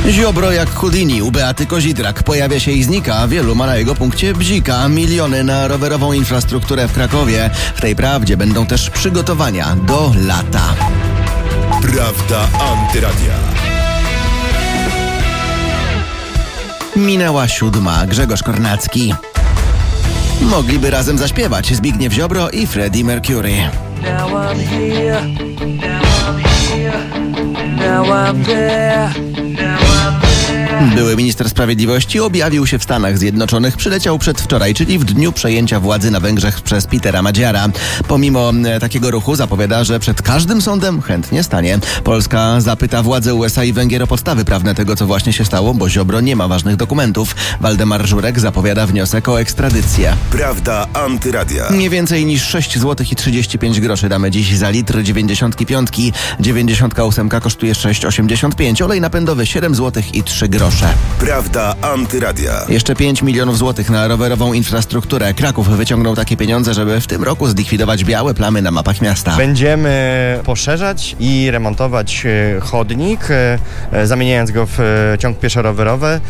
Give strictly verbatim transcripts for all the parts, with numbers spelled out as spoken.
Ziobro jak Houdini u Beaty Kozidrak. Pojawia się i znika, wielu ma na jego punkcie bzika. Miliony na rowerową infrastrukturę w Krakowie. W tej prawdzie będą też przygotowania do lata. Prawda Antyradia. Minęła siódma. Grzegorz Kornacki. Mogliby razem zaśpiewać Zbigniew Ziobro i Freddie Mercury. Now I'm here, now I'm here, now I'm there, now I'm there. Były minister sprawiedliwości objawił się w Stanach Zjednoczonych. Przyleciał przedwczoraj, czyli w dniu przejęcia władzy na Węgrzech przez Petera Madziara. Pomimo e, takiego ruchu zapowiada, że przed każdym sądem chętnie stanie. Polska zapyta władze U S A i Węgier o podstawy prawne tego, co właśnie się stało, bo Ziobro nie ma ważnych dokumentów. Waldemar Żurek zapowiada wniosek o ekstradycję. Prawda Antyradia. Nie więcej niż sześć złotych i trzydzieści pięć groszy damy dziś za litr dziewięćdziesiątki piątki. dziewięćdziesiątka ósemka kosztuje sześć osiemdziesiąt pięć. Olej napędowy siedem złotych i trzy grosze. Prawda Antyradia. Jeszcze pięć milionów złotych na rowerową infrastrukturę. Kraków wyciągnął takie pieniądze, żeby w tym roku zlikwidować białe plamy na mapach miasta. Będziemy poszerzać i remontować chodnik, zamieniając go w ciąg pieszo-rowerowy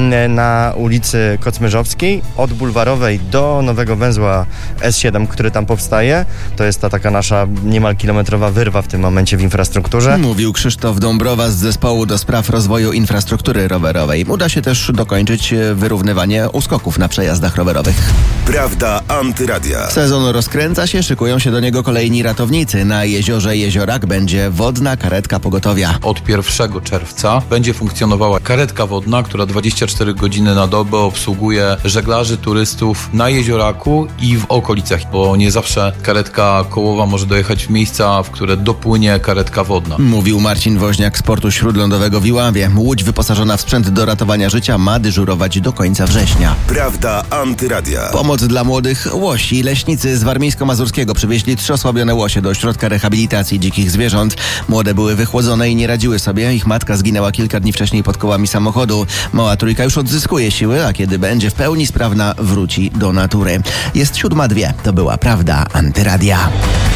na ulicy Kocmyrzowskiej, od Bulwarowej do nowego węzła S siedem, który tam powstaje. To jest ta taka nasza niemal kilometrowa wyrwa w tym momencie w infrastrukturze. Mówił Krzysztof Dąbrowa z Zespołu do Spraw Rozwoju Infrastruktury Rowerowej. Uda się też dokończyć wyrównywanie uskoków na przejazdach rowerowych. Prawda Antyradia. Sezon rozkręca się, szykują się do niego kolejni ratownicy. Na jeziorze Jeziorak będzie wodna karetka pogotowia. Od pierwszego czerwca będzie funkcjonowała karetka wodna, która dwadzieścia cztery godziny na dobę obsługuje żeglarzy, turystów na Jezioraku i w okolicach, bo nie zawsze karetka kołowa może dojechać w miejsca, w które dopłynie karetka wodna. Mówił Marcin Woźniak z portu śródlądowego w Iławie. Łódź wyposażona w sprzęt do ratowania życia ma dyżurować do końca września. Prawda Antyradia. Pomoc dla młodych łosi. Leśnicy z warmińsko-mazurskiego przywieźli trzy osłabione łosie do ośrodka rehabilitacji dzikich zwierząt. Młode były wychłodzone i nie radziły sobie. Ich matka zginęła kilka dni wcześniej pod kołami samochodu. Mała trójka już odzyskuje siły, a kiedy będzie w pełni sprawna, wróci do natury. Jest siódma dwie. To była Prawda Antyradia.